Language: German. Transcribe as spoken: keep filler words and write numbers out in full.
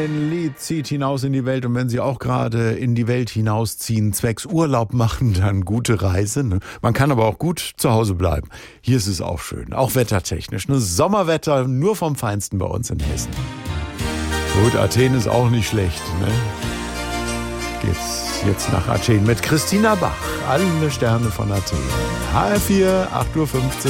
Mein Lied zieht hinaus in die Welt und wenn Sie auch gerade in die Welt hinausziehen, zwecks Urlaub machen, dann gute Reise. Ne? Man kann aber auch gut zu Hause bleiben. Hier ist es auch schön, auch wettertechnisch. Ne? Sommerwetter nur vom Feinsten bei uns in Hessen. Gut, Athen ist auch nicht schlecht. Ne? Geht's jetzt nach Athen mit Christina Bach. Alle Sterne von Athen. H R vier, acht Uhr fünfzehn.